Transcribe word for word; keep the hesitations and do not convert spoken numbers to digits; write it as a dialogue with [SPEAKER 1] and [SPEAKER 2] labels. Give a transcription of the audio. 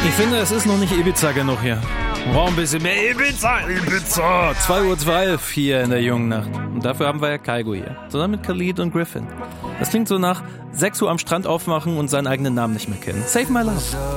[SPEAKER 1] Ich finde, es ist noch nicht Ibiza genug hier. Wir brauchen ein bisschen mehr Ibiza, Ibiza. zwei Uhr zwölf hier in der jungen Nacht. Und dafür haben wir ja Kygo hier. Zusammen mit Khalid und Griffin. Das klingt so nach sechs Uhr am Strand aufmachen und seinen eigenen Namen nicht mehr kennen. Save my love.